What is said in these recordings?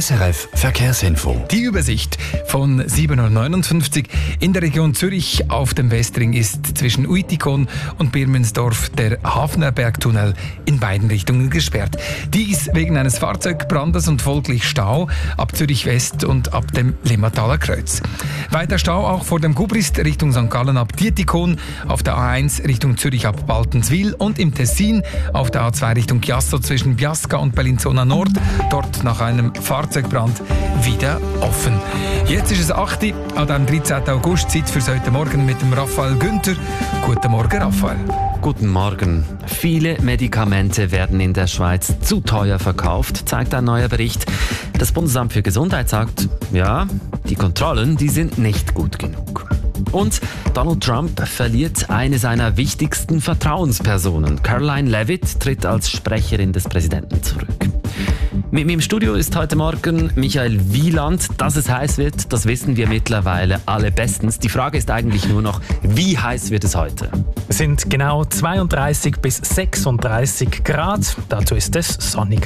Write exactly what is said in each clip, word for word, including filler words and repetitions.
S R F Verkehrsinfo. Die Übersicht von sieben Uhr neunundfünfzig. In der Region Zürich auf dem Westring ist zwischen Uitikon und Birmensdorf der Hafnerbergtunnel in beiden Richtungen gesperrt. Dies wegen eines Fahrzeugbrandes und folglich Stau ab Zürich West und ab dem Limmataler Kreuz. Weiter Stau auch vor dem Gubrist Richtung Sankt Gallen ab Dietikon, auf der A eins Richtung Zürich ab Baltenswil und im Tessin auf der A zwei Richtung Chiasso zwischen Biasca und Bellinzona Nord. Dort nach einem Fahrzeugbrand wieder offen. Jetzt ist es acht Uhr, an dem dreizehnten August, Zeit für heute Morgen mit dem Raphael Günther. Guten Morgen, Raphael. Guten Morgen. Viele Medikamente werden in der Schweiz zu teuer verkauft, zeigt ein neuer Bericht. Das Bundesamt für Gesundheit sagt, ja, die Kontrollen, die sind nicht gut genug. Und Donald Trump verliert eine seiner wichtigsten Vertrauenspersonen. Caroline Leavitt tritt als Sprecherin des Präsidenten zurück. Mit mir im Studio ist heute Morgen Michael Wieland. Dass es heiß wird, das wissen wir mittlerweile alle bestens. Die Frage ist eigentlich nur noch, wie heiß wird es heute? Es sind genau zweiunddreißig bis sechsunddreißig Grad. Dazu ist es sonnig.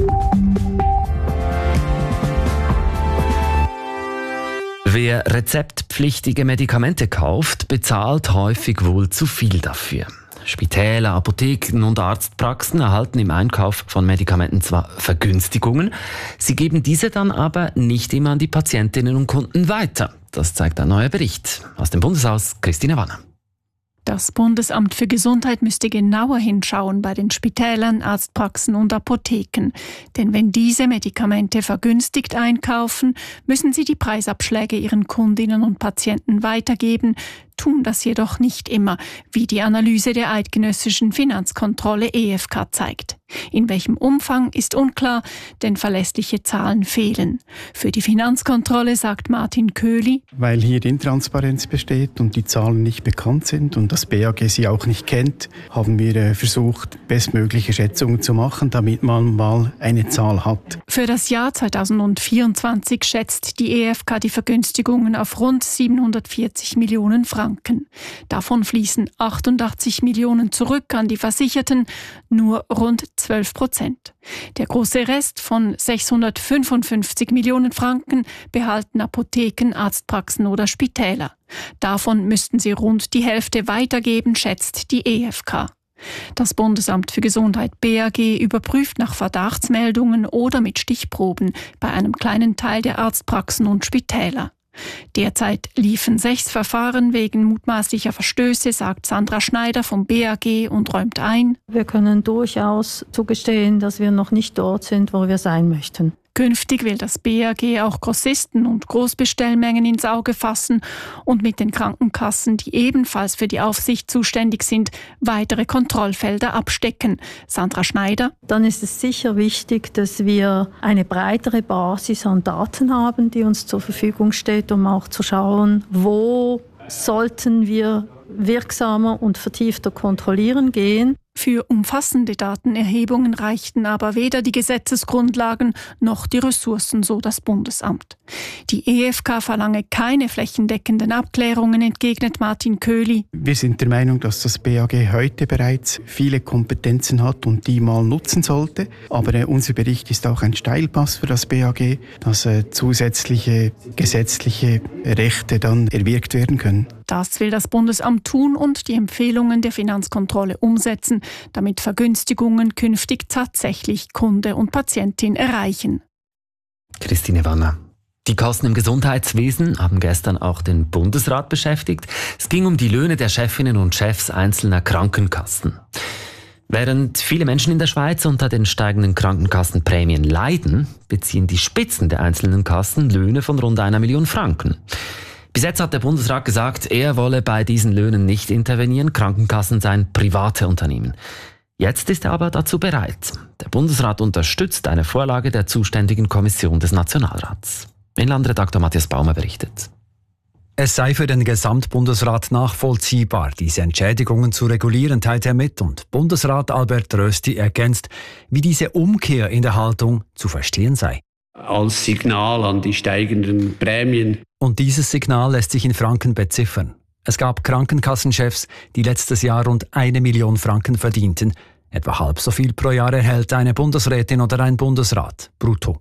Wer rezeptpflichtige Medikamente kauft, bezahlt häufig wohl zu viel dafür. Spitäler, Apotheken und Arztpraxen erhalten im Einkauf von Medikamenten zwar Vergünstigungen, sie geben diese dann aber nicht immer an die Patientinnen und Kunden weiter. Das zeigt ein neuer Bericht. Aus dem Bundeshaus, Christine Wanner. Das Bundesamt für Gesundheit müsste genauer hinschauen bei den Spitälern, Arztpraxen und Apotheken. Denn wenn diese Medikamente vergünstigt einkaufen, müssen sie die Preisabschläge ihren Kundinnen und Patienten weitergeben, tun das jedoch nicht immer, wie die Analyse der Eidgenössischen Finanzkontrolle E F K zeigt. In welchem Umfang ist unklar, denn verlässliche Zahlen fehlen. Für die Finanzkontrolle sagt Martin Köhli: Weil hier Intransparenz besteht und die Zahlen nicht bekannt sind und das B A G sie auch nicht kennt, haben wir versucht, bestmögliche Schätzungen zu machen, damit man mal eine Zahl hat. Für das Jahr zweitausendvierundzwanzig schätzt die E F K die Vergünstigungen auf rund siebenhundertvierzig Millionen Franken. Davon fließen achtundachtzig Millionen zurück an die Versicherten, nur rund zwölf Prozent. Der große Rest von sechshundertfünfundfünfzig Millionen Franken behalten Apotheken, Arztpraxen oder Spitäler. Davon müssten sie rund die Hälfte weitergeben, schätzt die E F K. Das Bundesamt für Gesundheit B A G überprüft nach Verdachtsmeldungen oder mit Stichproben bei einem kleinen Teil der Arztpraxen und Spitäler. Derzeit liefen sechs Verfahren wegen mutmaßlicher Verstöße, sagt Sandra Schneider vom B A G und räumt ein: Wir können durchaus zugestehen, dass wir noch nicht dort sind, wo wir sein möchten. Künftig will das B A G auch Grossisten und Großbestellmengen ins Auge fassen und mit den Krankenkassen, die ebenfalls für die Aufsicht zuständig sind, weitere Kontrollfelder abstecken. Sandra Schneider: Dann ist es sicher wichtig, dass wir eine breitere Basis an Daten haben, die uns zur Verfügung steht, um auch zu schauen, wo sollten wir wirksamer und vertiefter kontrollieren gehen. Für umfassende Datenerhebungen reichten aber weder die Gesetzesgrundlagen noch die Ressourcen, so das Bundesamt. Die E F K verlange keine flächendeckenden Abklärungen, entgegnet Martin Köhli. Wir sind der Meinung, dass das B A G heute bereits viele Kompetenzen hat und die mal nutzen sollte. Aber äh, unser Bericht ist auch ein Steilpass für das B A G, dass äh, zusätzliche gesetzliche Rechte dann erwirkt werden können. Das will das Bundesamt tun und die Empfehlungen der Finanzkontrolle umsetzen, damit Vergünstigungen künftig tatsächlich Kunde und Patientin erreichen. Christine Wanner. Die Kosten im Gesundheitswesen haben gestern auch den Bundesrat beschäftigt. Es ging um die Löhne der Chefinnen und Chefs einzelner Krankenkassen. Während viele Menschen in der Schweiz unter den steigenden Krankenkassenprämien leiden, beziehen die Spitzen der einzelnen Kassen Löhne von rund einer Million Franken. Bis jetzt hat der Bundesrat gesagt, er wolle bei diesen Löhnen nicht intervenieren, Krankenkassen seien private Unternehmen. Jetzt ist er aber dazu bereit. Der Bundesrat unterstützt eine Vorlage der zuständigen Kommission des Nationalrats. Inlandredaktor Matthias Baumer berichtet. Es sei für den Gesamtbundesrat nachvollziehbar, diese Entschädigungen zu regulieren, teilt er mit. Und Bundesrat Albert Rösti ergänzt, wie diese Umkehr in der Haltung zu verstehen sei. Als Signal an die steigenden Prämien. Und dieses Signal lässt sich in Franken beziffern. Es gab Krankenkassenchefs, die letztes Jahr rund eine Million Franken verdienten. Etwa halb so viel pro Jahr erhält eine Bundesrätin oder ein Bundesrat, brutto.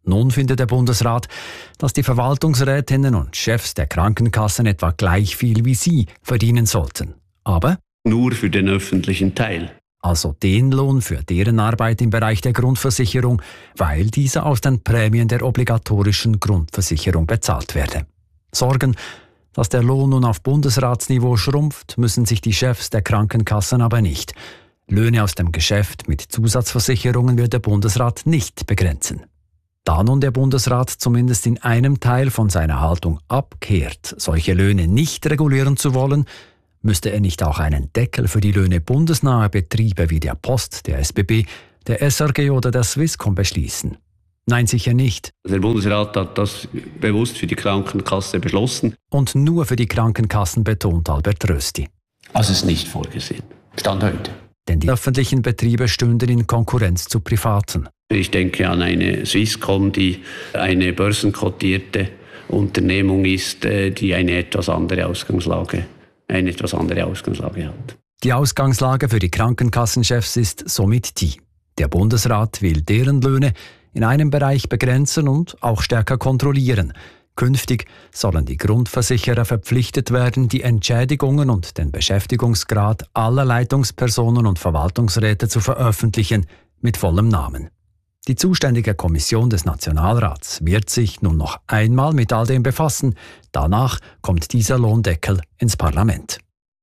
Nun findet der Bundesrat, dass die Verwaltungsrätinnen und Chefs der Krankenkassen etwa gleich viel wie sie verdienen sollten. Aber nur für den öffentlichen Teil. Also den Lohn für deren Arbeit im Bereich der Grundversicherung, weil diese aus den Prämien der obligatorischen Grundversicherung bezahlt werde. Sorgen, dass der Lohn nun auf Bundesratsniveau schrumpft, müssen sich die Chefs der Krankenkassen aber nicht. Löhne aus dem Geschäft mit Zusatzversicherungen wird der Bundesrat nicht begrenzen. Da nun der Bundesrat zumindest in einem Teil von seiner Haltung abkehrt, solche Löhne nicht regulieren zu wollen, müsste er nicht auch einen Deckel für die Löhne bundesnaher Betriebe wie der Post, der S B B, der S R G oder der Swisscom beschließen? Nein, sicher nicht. Der Bundesrat hat das bewusst für die Krankenkasse beschlossen. Und nur für die Krankenkassen, betont Albert Rösti. Also ist nicht vorgesehen. Stand heute. Denn die öffentlichen Betriebe stünden in Konkurrenz zu privaten. Ich denke an eine Swisscom, die eine börsenkotierte Unternehmung ist, die eine etwas andere Ausgangslage, eine etwas andere Ausgangslage hat. Die Ausgangslage für die Krankenkassenchefs ist somit die: Der Bundesrat will deren Löhne in einem Bereich begrenzen und auch stärker kontrollieren. Künftig sollen die Grundversicherer verpflichtet werden, die Entschädigungen und den Beschäftigungsgrad aller Leitungspersonen und Verwaltungsräte zu veröffentlichen, mit vollem Namen. Die zuständige Kommission des Nationalrats wird sich nun noch einmal mit all dem befassen. Danach kommt dieser Lohndeckel ins Parlament.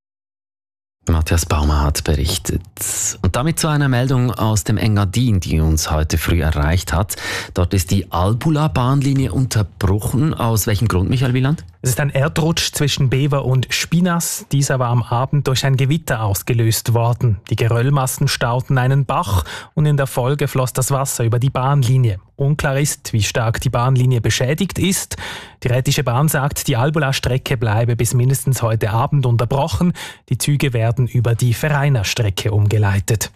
Matthias Baumer hat berichtet. Und damit zu einer Meldung aus dem Engadin, die uns heute früh erreicht hat. Dort ist die Albula-Bahnlinie unterbrochen. Aus welchem Grund, Michael Wieland? Es ist ein Erdrutsch zwischen Bever und Spinas. Dieser war am Abend durch ein Gewitter ausgelöst worden. Die Geröllmassen stauten einen Bach und in der Folge floss das Wasser über die Bahnlinie. Unklar ist, wie stark die Bahnlinie beschädigt ist. Die Rätische Bahn sagt, die Albula-Strecke bleibe bis mindestens heute Abend unterbrochen. Die Züge werden über die Vereiner-Strecke umgeleitet.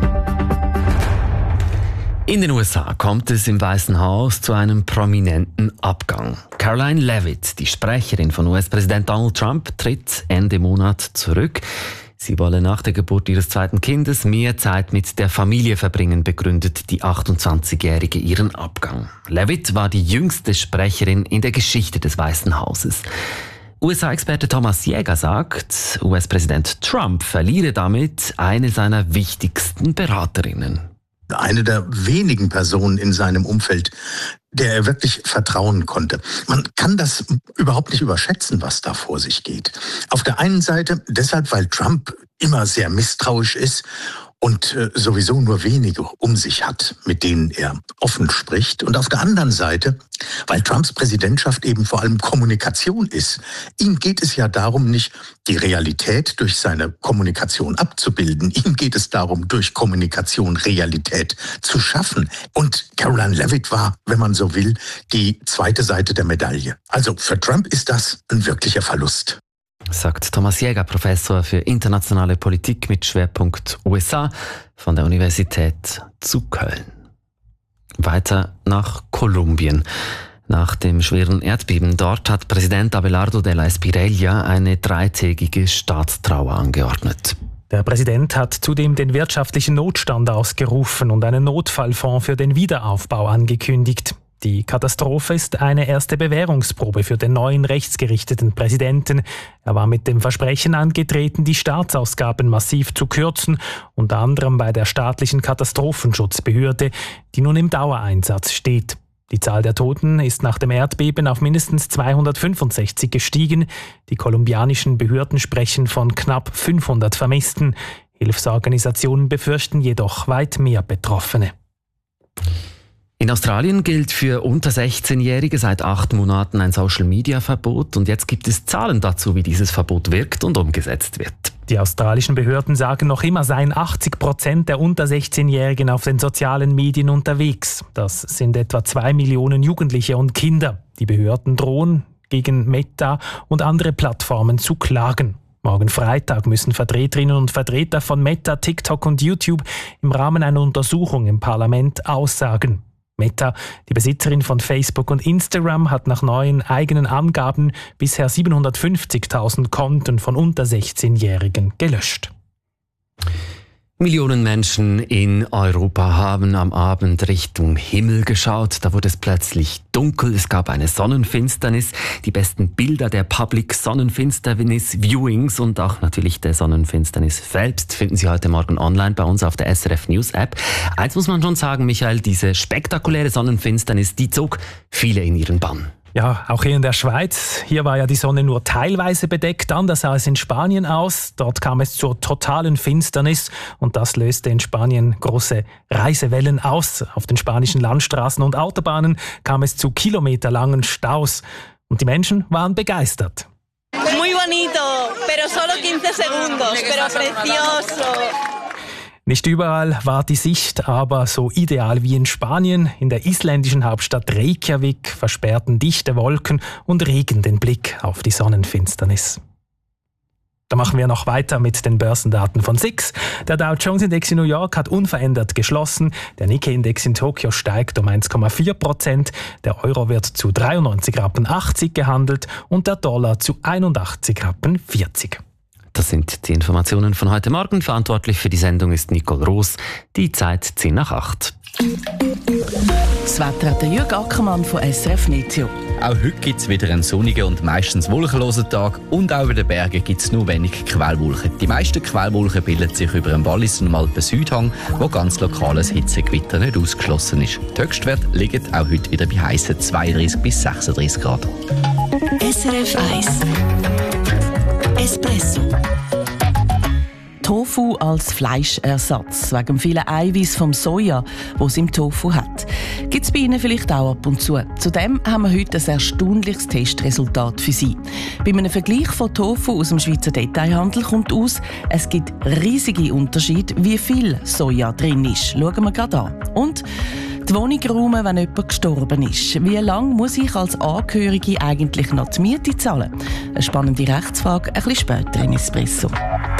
In den U S A kommt es im Weißen Haus zu einem prominenten Abgang. Caroline Leavitt, die Sprecherin von U S-Präsident Donald Trump, tritt Ende Monat zurück. Sie wolle nach der Geburt ihres zweiten Kindes mehr Zeit mit der Familie verbringen, begründet die achtundzwanzigjährige ihren Abgang. Leavitt war die jüngste Sprecherin in der Geschichte des Weißen Hauses. U S A-Experte Thomas Jäger sagt, U S-Präsident Trump verliere damit eine seiner wichtigsten Beraterinnen. Eine der wenigen Personen in seinem Umfeld, der er wirklich vertrauen konnte. Man kann das überhaupt nicht überschätzen, was da vor sich geht. Auf der einen Seite deshalb, weil Trump immer sehr misstrauisch ist und äh, sowieso nur wenige um sich hat, mit denen er offen spricht. Und auf der anderen Seite, weil Trumps Präsidentschaft eben vor allem Kommunikation ist. Ihm geht es ja darum, nicht die Realität durch seine Kommunikation abzubilden. Ihm geht es darum, durch Kommunikation Realität zu schaffen. Und Caroline Leavitt war, wenn man so will, die zweite Seite der Medaille. Also für Trump ist das ein wirklicher Verlust. Sagt Thomas Jäger, Professor für internationale Politik mit Schwerpunkt U S A von der Universität zu Köln. Weiter nach Kolumbien. Nach dem schweren Erdbeben dort hat Präsident Abelardo de la Espriella eine dreitägige Staatstrauer angeordnet. Der Präsident hat zudem den wirtschaftlichen Notstand ausgerufen und einen Notfallfonds für den Wiederaufbau angekündigt. Die Katastrophe ist eine erste Bewährungsprobe für den neuen rechtsgerichteten Präsidenten. Er war mit dem Versprechen angetreten, die Staatsausgaben massiv zu kürzen, unter anderem bei der staatlichen Katastrophenschutzbehörde, die nun im Dauereinsatz steht. Die Zahl der Toten ist nach dem Erdbeben auf mindestens zweihundertfünfundsechzig gestiegen. Die kolumbianischen Behörden sprechen von knapp fünfhundert Vermissten. Hilfsorganisationen befürchten jedoch weit mehr Betroffene. In Australien gilt für unter sechzehnjährige seit acht Monaten ein Social-Media-Verbot und jetzt gibt es Zahlen dazu, wie dieses Verbot wirkt und umgesetzt wird. Die australischen Behörden sagen noch immer, seien achtzig Prozent der unter sechzehnjährigen auf den sozialen Medien unterwegs. Das sind etwa zwei Millionen Jugendliche und Kinder. Die Behörden drohen, gegen Meta und andere Plattformen zu klagen. Morgen Freitag müssen Vertreterinnen und Vertreter von Meta, TikTok und YouTube im Rahmen einer Untersuchung im Parlament aussagen. Meta, die Besitzerin von Facebook und Instagram, hat nach neuen eigenen Angaben bisher siebenhundertfünfzigtausend Konten von unter sechzehnjährigen gelöscht. Millionen Menschen in Europa haben am Abend Richtung Himmel geschaut. Da wurde es plötzlich dunkel. Es gab eine Sonnenfinsternis. Die besten Bilder der Public Sonnenfinsternis Viewings und auch natürlich der Sonnenfinsternis selbst finden Sie heute Morgen online bei uns auf der S R F News App. Eins muss man schon sagen, Michael, diese spektakuläre Sonnenfinsternis, die zog viele in ihren Bann. Ja, auch hier in der Schweiz. Hier war ja die Sonne nur teilweise bedeckt. Anders sah es in Spanien aus. Dort kam es zur totalen Finsternis und das löste in Spanien große Reisewellen aus. Auf den spanischen Landstraßen und Autobahnen kam es zu kilometerlangen Staus. Und die Menschen waren begeistert. Muy bonito, pero solo quince segundos, pero precioso. Nicht überall war die Sicht aber so ideal wie in Spanien. In der isländischen Hauptstadt Reykjavik versperrten dichte Wolken und Regen den Blick auf die Sonnenfinsternis. Da machen wir noch weiter mit den Börsendaten von S I X. Der Dow Jones Index in New York hat unverändert geschlossen. Der Nikkei Index in Tokio steigt um eins Komma vier Prozent. Der Euro wird zu dreiundneunzig Rappen achtzig gehandelt und der Dollar zu einundachtzig Rappen vierzig. Das sind die Informationen von heute Morgen. Verantwortlich für die Sendung ist Nicole Roos. Die Zeit zehn nach acht. Das Wetter hat der Jürg Ackermann von S R F Meteo. Auch heute gibt es wieder einen sonnigen und meistens wolkenlosen Tag und auch über den Bergen gibt es nur wenig Quellwolken. Die meisten Quellwolken bilden sich über dem Wallis und dem Alpen-Südhang, wo ganz lokales Hitzegewitter nicht ausgeschlossen ist. Die Höchstwerte liegen auch heute wieder bei heissen zweiunddreißig bis sechsunddreißig Grad. S R F eins Espresso. Tofu als Fleischersatz, wegen dem vielen Eiweiß vom Soja, das es im Tofu hat. Gibt es bei Ihnen vielleicht auch ab und zu. Zudem haben wir heute ein erstaunliches Testresultat für Sie. Bei einem Vergleich von Tofu aus dem Schweizer Detailhandel kommt aus, es gibt riesige Unterschiede, wie viel Soja drin ist. Schauen wir gerade an. Und die Wohnung räumen, wenn jemand gestorben ist. Wie lange muss ich als Angehörige eigentlich noch die Miete zahlen? Eine spannende Rechtsfrage, ein bisschen später in Espresso.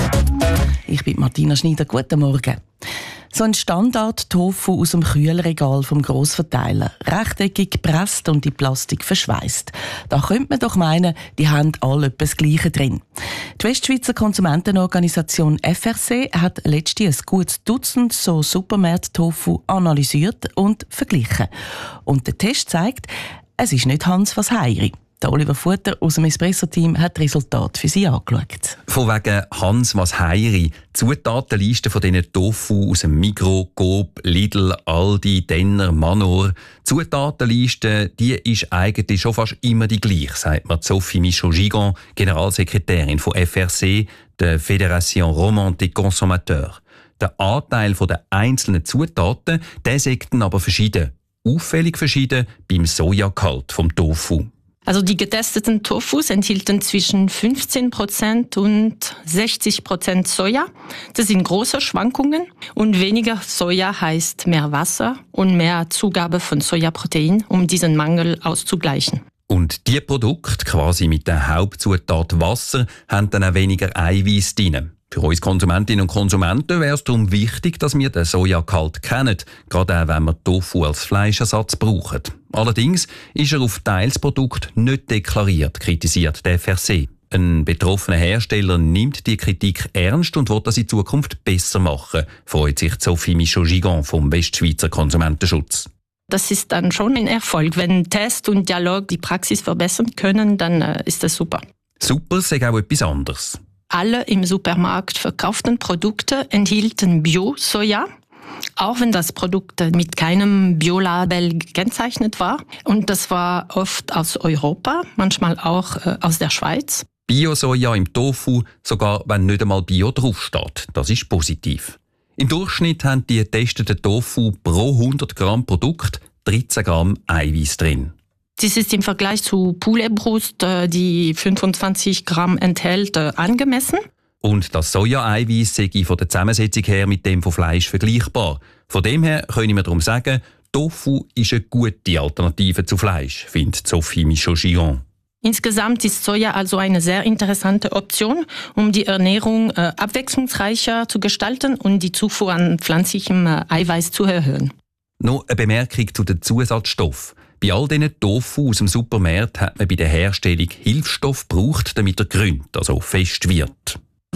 Ich bin Martina Schneider, guten Morgen. So ein Standard-Tofu aus dem Kühlregal vom Grossverteiler. Rechteckig gepresst und in Plastik verschweißt. Da könnte man doch meinen, die haben alle etwas das Gleiche drin. Die Westschweizer Konsumentenorganisation F R C hat letztens ein gutes Dutzend so Supermärkte-Tofu analysiert und verglichen. Und der Test zeigt, es ist nicht Hans was Heiri. Der Oliver Futter aus dem Espresso-Team hat das Resultat für Sie angeschaut. Von wegen Hans was Heiri. Zutatenliste von diesen Tofu aus dem Migros, Coop, Lidl, Aldi, Denner, Manor. Zutatenliste, die ist eigentlich schon fast immer die gleiche, sagt mir Sophie Michaud-Gigon, Generalsekretärin von F R C, der Fédération Romande des Consommateurs. Der Anteil der einzelnen Zutaten, der ist dann aber verschieden. Auffällig verschieden beim Sojagehalt vom Tofu. Also die getesteten Tofus enthielten zwischen fünfzehn Prozent und sechzig Prozent Soja. Das sind große Schwankungen. Und weniger Soja heißt mehr Wasser und mehr Zugabe von Sojaprotein, um diesen Mangel auszugleichen. Und die Produkte, quasi mit der Hauptzutat Wasser, haben dann auch weniger Eiweiß drin. Für uns Konsumentinnen und Konsumenten wäre es darum wichtig, dass wir den Sojagehalt kennen, gerade auch wenn wir Tofu als Fleischersatz brauchen. Allerdings ist er auf Teilsprodukt nicht deklariert, kritisiert der F R C. Ein betroffener Hersteller nimmt die Kritik ernst und will das in Zukunft besser machen, freut sich Sophie Michaud-Gigon vom Westschweizer Konsumentenschutz. Das ist dann schon ein Erfolg. Wenn Test und Dialog die Praxis verbessern können, dann äh, ist das super. Super sei auch etwas anderes. Alle im Supermarkt verkauften Produkte enthielten Bio-Soja, auch wenn das Produkt mit keinem Biolabel gekennzeichnet war. Und das war oft aus Europa, manchmal auch äh, aus der Schweiz. Bio-Soja im Tofu, sogar wenn nicht einmal Bio draufsteht. Das ist positiv. Im Durchschnitt haben die getesteten Tofu pro hundert Gramm Produkt dreizehn Gramm Eiweiß drin. Das ist im Vergleich zu Pouletbrust, die fünfundzwanzig Gramm enthält, angemessen. Und das Soja-Eiweiß sei von der Zusammensetzung her mit dem von Fleisch vergleichbar. Von dem her können wir darum sagen, Tofu ist eine gute Alternative zu Fleisch, findet Sophie Michaud-Gigon. Insgesamt ist Soja also eine sehr interessante Option, um die Ernährung äh, abwechslungsreicher zu gestalten und die Zufuhr an pflanzlichem äh, Eiweiß zu erhöhen. Noch eine Bemerkung zu den Zusatzstoffen. Bei all diesen Tofu aus dem Supermarkt hat man bei der Herstellung Hilfsstoff gebraucht, damit er grünt, also fest wird.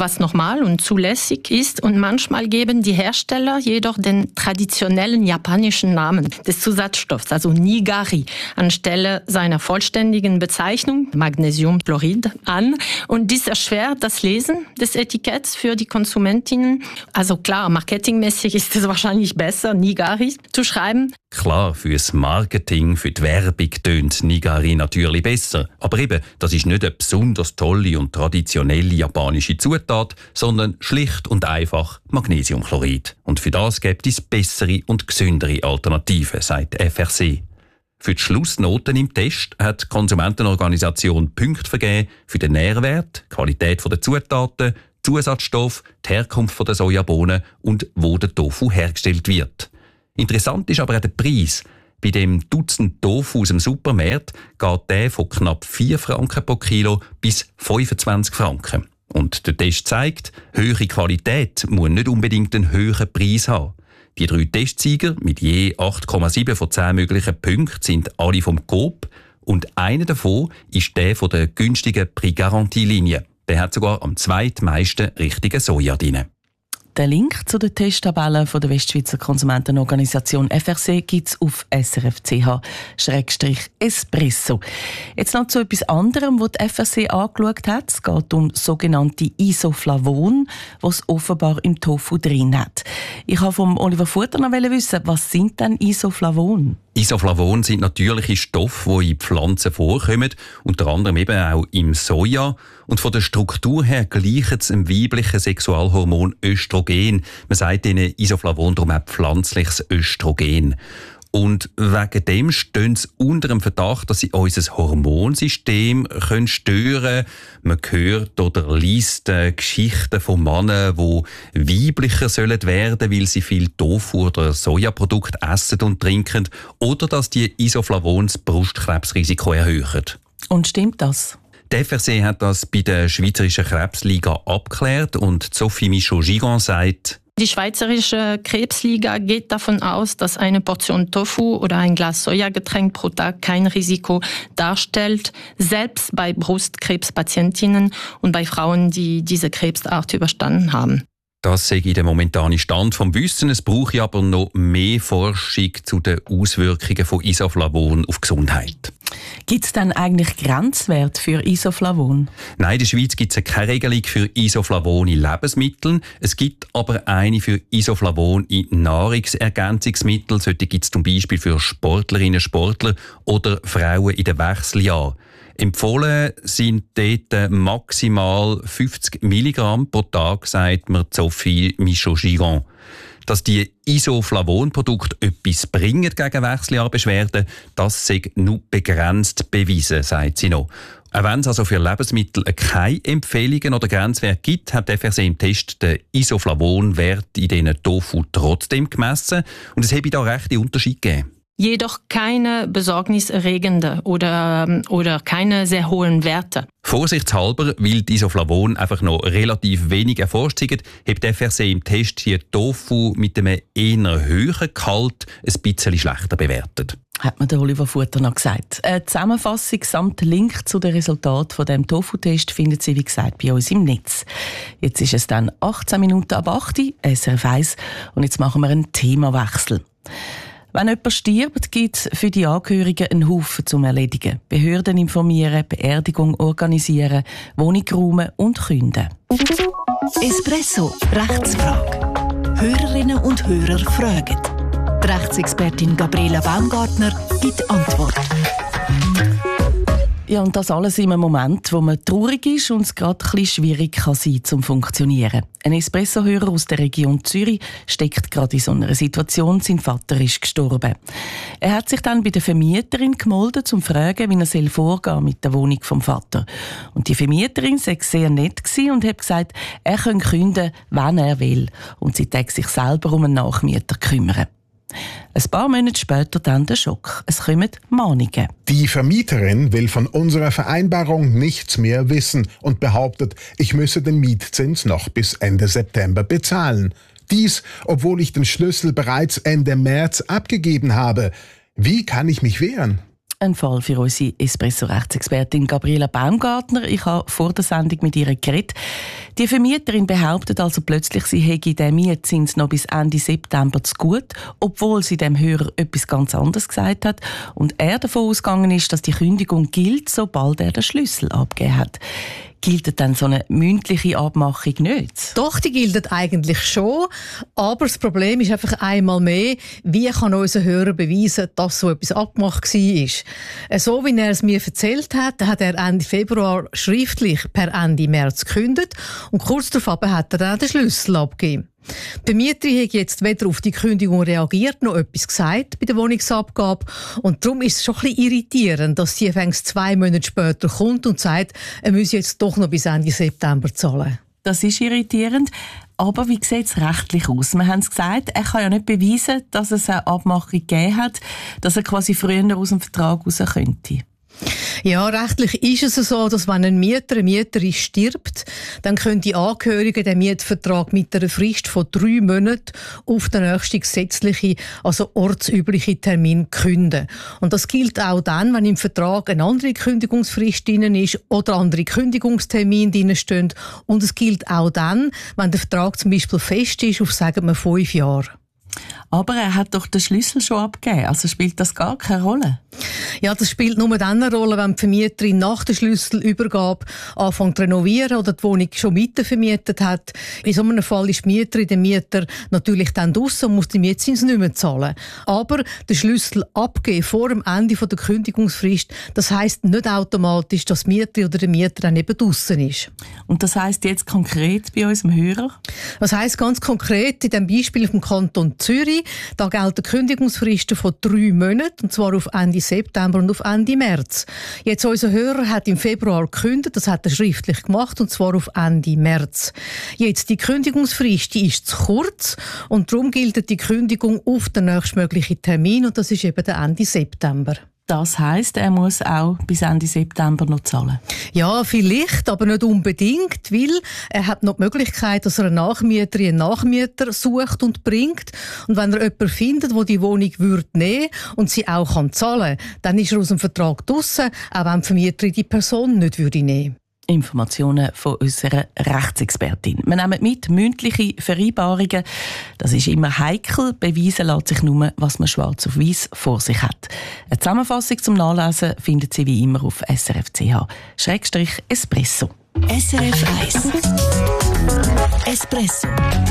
was normal und zulässig ist. Und manchmal geben die Hersteller jedoch den traditionellen japanischen Namen des Zusatzstoffs, also Nigari, anstelle seiner vollständigen Bezeichnung Magnesiumchlorid an. Und dies erschwert das Lesen des Etiketts für die Konsumentinnen. Also klar, marketingmäßig ist es wahrscheinlich besser, Nigari zu schreiben. Klar, fürs Marketing, für die Werbung tönt Nigari natürlich besser. Aber eben, das ist nicht eine besonders tolle und traditionelle japanische Zutat, sondern schlicht und einfach Magnesiumchlorid. Und für das gibt es bessere und gesündere Alternativen, sagt F R C. Für die Schlussnoten im Test hat die Konsumentenorganisation Punkte vergeben für den Nährwert, die Qualität der Zutaten, Zusatzstoff, die Herkunft der Sojabohnen und wo der Tofu hergestellt wird. Interessant ist aber auch der Preis. Bei dem Dutzend Tofu aus dem Supermarkt geht der von knapp vier Franken pro Kilo bis fünfundzwanzig Franken. Und der Test zeigt, höhere Qualität muss nicht unbedingt einen höheren Preis haben. Die drei Testsieger mit je acht Komma sieben von zehn möglichen Punkten sind alle vom Coop und einer davon ist der von der günstigen Prix Garantie-Linie. Der hat sogar am zweitmeisten richtigen Soja drin. Den Link zu den Testtabellen von der Westschweizer Konsumentenorganisation F R C gibt es auf s r f punkt c h slash espresso. Jetzt noch zu etwas anderem, was die F R C angeschaut hat. Es geht um sogenannte Isoflavon, was offenbar im Tofu drin hat. Ich wollte von Oliver Futter noch wissen, was sind denn Isoflavon? Isoflavon sind natürliche Stoffe, die in Pflanzen vorkommen, unter anderem eben auch im Soja. Und von der Struktur her gleichen sie dem weiblichen Sexualhormon Östrogen. Man sagt ihnen Isoflavon darum auch pflanzliches Östrogen. Und wegen dem stehen sie unter dem Verdacht, dass sie unser Hormonsystem können stören können. Man hört oder liest äh, Geschichten von Männern, die weiblicher sollen werden, weil sie viel Tofu oder Sojaprodukte essen und trinken. Oder dass die Isoflavon das Brustkrebsrisiko erhöhen. Und stimmt das? Die F R C hat das bei der Schweizerischen Krebsliga abgeklärt und Sophie Michaud-Gigon sagt, die Schweizerische Krebsliga geht davon aus, dass eine Portion Tofu oder ein Glas Sojagetränk pro Tag kein Risiko darstellt, selbst bei Brustkrebspatientinnen und bei Frauen, die diese Krebsart überstanden haben. Das sei der momentane Stand vom Wissen. Es brauche aber noch mehr Forschung zu den Auswirkungen von Isoflavon auf die Gesundheit. Gibt es denn eigentlich Grenzwerte für Isoflavon? Nein, in der Schweiz gibt es keine Regelung für Isoflavon in Lebensmitteln. Es gibt aber eine für Isoflavon in Nahrungsergänzungsmitteln. Solche gibt es zum Beispiel für Sportlerinnen, Sportler oder Frauen in den Wechseljahren. Empfohlen sind dort maximal fünfzig Milligramm pro Tag, sagt mir Sophie Michaud-Gigon. Dass die Isoflavon-Produkte etwas bringen gegen Wechseljahrbeschwerden, das sei nur begrenzt bewiesen, sagt sie noch. Auch wenn es also für Lebensmittel keine Empfehlungen oder Grenzwerte gibt, hat die F R C im Test den Isoflavon-Wert in diesen Tofu trotzdem gemessen und es habe da rechte Unterschiede gegeben. Jedoch keine besorgniserregende oder, oder keine sehr hohen Werte. Vorsichtshalber, weil die Isoflavon einfach noch relativ wenig erforscht sind, hat die F R C im Test hier Tofu mit einem eher höheren Gehalt ein bisschen schlechter bewertet. Hat mir der Oliver Futter noch gesagt. Eine Zusammenfassung samt Link zu den Resultaten von dem Tofu-Test findet Sie, wie gesagt, bei uns im Netz. Jetzt ist es dann achtzehn Minuten ab acht Uhr, S R F eins, und jetzt machen wir einen Themawechsel. Wenn jemand stirbt, gibt es für die Angehörigen einen Haufen zum Erledigen. Behörden informieren, Beerdigung organisieren, Wohnung räumen und künden. Espresso, Rechtsfrage. Hörerinnen und Hörer fragen. Die Rechtsexpertin Gabriela Baumgartner gibt Antwort. Ja, und das alles in einem Moment, wo man traurig ist und es gerade ein bisschen schwierig kann sein zum Funktionieren. Ein Espresso-Hörer aus der Region Zürich steckt gerade in so einer Situation. Sein Vater ist gestorben. Er hat sich dann bei der Vermieterin gemeldet, um zu fragen, wie er vorgehen soll mit der Wohnung vom Vater. Und die Vermieterin sei sehr nett und hat gesagt, er könne künden, wann er will. Und sie täte sich selber um einen Nachmieter kümmern. Ein paar Monate später dann der Schock. Es kommen Mahnungen. Die Vermieterin will von unserer Vereinbarung nichts mehr wissen und behauptet, ich müsse den Mietzins noch bis Ende September bezahlen. Dies, obwohl ich den Schlüssel bereits Ende März abgegeben habe. Wie kann ich mich wehren? ein Fall für unsere Espresso-Rechtsexpertin Gabriela Baumgartner. Ich habe vor der Sendung mit ihr geredet. Die Vermieterin behauptet also plötzlich, sie hätte den Mietzins noch bis Ende September zu gut, obwohl sie dem Hörer etwas ganz anderes gesagt hat und er davon ausgegangen ist, dass die Kündigung gilt, sobald er den Schlüssel abgegeben hat. Gilt dann so eine mündliche Abmachung nicht? Doch, die gilt eigentlich schon. Aber das Problem ist einfach einmal mehr, wie kann unser Hörer beweisen, dass so etwas abgemacht war. So wie er es mir erzählt hat, hat er Ende Februar schriftlich per Ende März gekündigt und kurz darauf hat er dann den Schlüssel abgegeben. Die Mieterin hat jetzt weder auf die Kündigung reagiert, noch etwas gesagt bei der Wohnungsabgabe. Und darum ist es schon ein bisschen irritierend, dass sie fängst zwei Monate später kommt und sagt, er müsse jetzt doch noch bis Ende September zahlen. Das ist irritierend. Aber wie sieht es rechtlich aus? Wir haben es gesagt, er kann ja nicht beweisen, dass es eine Abmachung gegeben hat, dass er quasi früher aus dem Vertrag raus könnte. Ja, rechtlich ist es so, dass wenn ein Mieter, eine Mieterin stirbt, dann können die Angehörigen den Mietvertrag mit einer Frist von drei Monaten auf den nächsten gesetzlichen, also ortsüblichen Termin künden. Und das gilt auch dann, wenn im Vertrag eine andere Kündigungsfrist drin ist oder andere Kündigungstermine drin stehen. Und es gilt auch dann, wenn der Vertrag zum Beispiel fest ist auf, sagen wir, fünf Jahre. Aber er hat doch den Schlüssel schon abgegeben, also spielt das gar keine Rolle? Ja, das spielt nur dann eine Rolle, wenn die Vermieterin nach der Schlüsselübergabe anfängt zu renovieren oder die Wohnung schon mitvermietet hat. In so einem Fall ist die Mieterin, der Mieter natürlich dann draussen und muss den Mietzins nicht mehr zahlen. Aber den Schlüssel abgeben vor dem Ende der Kündigungsfrist, das heisst nicht automatisch, dass die Mieterin oder der Mieter dann eben draussen ist. Und das heisst jetzt konkret bei unserem Hörer? Das heisst ganz konkret in dem Beispiel vom Kanton Zürich, da gelten Kündigungsfristen von drei Monaten, und zwar auf Ende September und auf Ende März. Jetzt unser Hörer hat im Februar gekündigt, das hat er schriftlich gemacht, und zwar auf Ende März. Jetzt die Kündigungsfrist, die ist zu kurz und darum gilt die Kündigung auf den nächstmöglichen Termin und das ist eben der Ende September. Das heisst, er muss auch bis Ende September noch zahlen? Ja, vielleicht, aber nicht unbedingt, weil er hat noch die Möglichkeit, dass er eine Nachmieterin, einen Nachmieter sucht und bringt. Und wenn er jemanden findet, der die Wohnung würde nehmen und sie auch kann zahlen kann, dann ist er aus dem Vertrag draussen, auch wenn die Vermieterin die Person nicht würde nehmen. Informationen von unserer Rechtsexpertin. Wir nehmen mit mündliche Vereinbarungen. Das ist immer heikel. Beweisen lässt sich nur, was man schwarz auf weiss vor sich hat. Eine Zusammenfassung zum Nachlesen findet Sie wie immer auf S R F C H Schrägstrich Espresso. S R F eins Espresso.